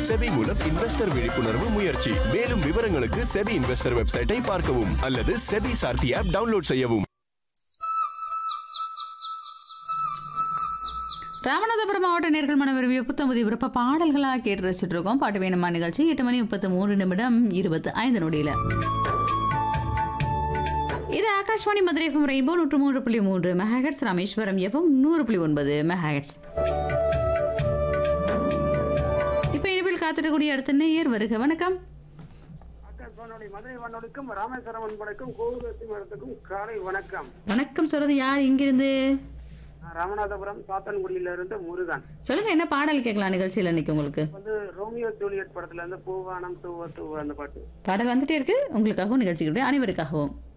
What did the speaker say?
SEBI மூலம் investor விழிப்புணர்வு முயற்சி. மேலும் விவரங்களுக்கு செபி இன்வெஸ்டர் வெப்சைட்டை பார்க்கவும் அல்லது செபி சார்த்தி ஆப் டவுன்லோட் செய்யவும். ராமநாதபுரம் மாவட்ட நேர்கள் மன விரும்பிய புத்தமுதி விருப்ப பாடல்களாக கேட்டு ரசிச்சுட்டு இருக்கோம். பாட்டு வேணுமா நிகழ்ச்சி 8:33 இது Akashvani Madurai FM rainbow 103.3 megahertz, Rameswaram FM 100.9 megahertz. இப்ப இனிப்பில் காத்திடக்கூடிய அடுத்த நேயர் வருக. வணக்கம். மதுரை வானொலிக்கும் ராமேஸ்வரம் அன்படைக்கும் கோவிலுக்கும் காலை வணக்கம். வணக்கம் சொல்றது யார், இங்கிருந்து? ராமநாதபுரம் சாத்தன்குடியில இருந்து முருகன். சொல்லுங்க, என்ன பாடல் கேட்கலாம் நிகழ்ச்சியில் இன்னைக்கு உங்களுக்கு? ரோமியோ ஜூலியட் படத்துல இருந்து பூவானம் தூவ தூவ அந்த பாட்டு பாடல் வந்துட்டே இருக்கு உங்களுக்காகவும் நிகழ்ச்சிகளுடைய அனைவருக்காகவும்.